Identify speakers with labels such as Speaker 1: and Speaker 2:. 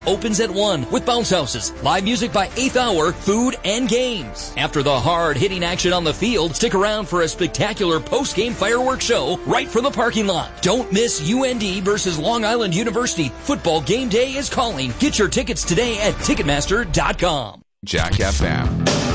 Speaker 1: Opens at 1 with bounce houses, live music by 8th hour, food, and games. After the hard-hitting action on the field, stick around for a spectacular post-game fireworks show right from the parking lot. Don't miss UND versus Long Island University. Football game day is calling. Get your tickets today at Ticketmaster.com.
Speaker 2: Jack FM.